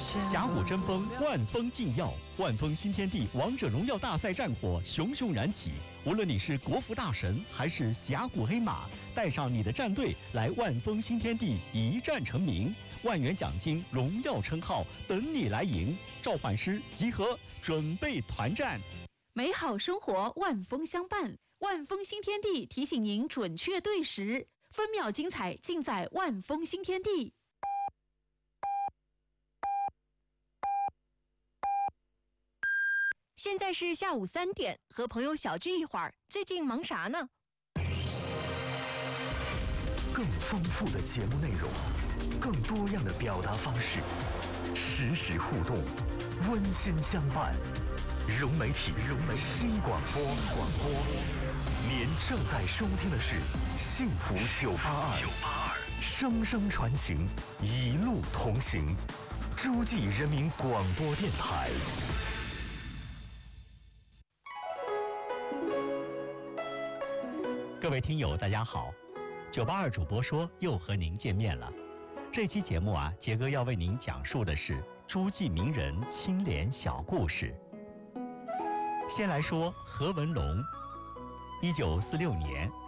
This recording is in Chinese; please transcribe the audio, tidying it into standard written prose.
峡谷争锋，万峰竞耀，万峰新天地王者荣耀大赛战火熊熊燃起。无论你是国服大神还是峡谷黑马，带上你的战队来万峰新天地一战成名，万元奖金、荣耀称号等你来赢。召唤师集合，准备团战。 美好生活万峰相伴，万峰新天地提醒您准确对时，分秒精彩尽在万峰新天地。 现在是下午3点，和朋友小聚一会儿。最近忙啥呢？ 更丰富的节目内容，更多样的表达方式，实时互动，温馨相伴。融媒体新广播，您正在收听的是幸福982，声声传情，一路同行，诸暨人民广播电台。 各位听友，大家好，982主播说又和您见面了。这期节目啊，杰哥要为您讲述的是诸暨名人清廉小故事。先来说何文龙，1946年